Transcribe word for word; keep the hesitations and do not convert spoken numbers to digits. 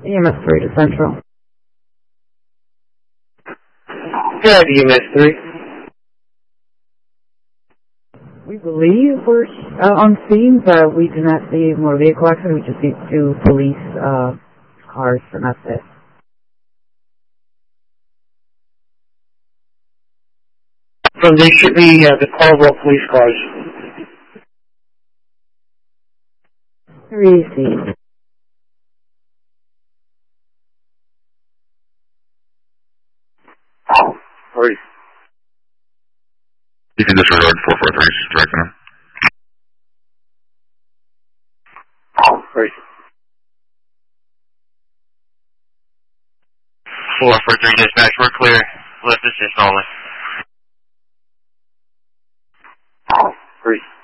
E M S three to Central. Good, E M S three. We believe we're uh, on scene, but we do not see a motor vehicle accident. We just see two police uh, cars, and that's it. So they should be uh, the Caldwell police cars. Very easy. Hurry. You can disregard four four three, directing him. Hurry. four four three dispatch, we're clear. Lift assist only. Hurry.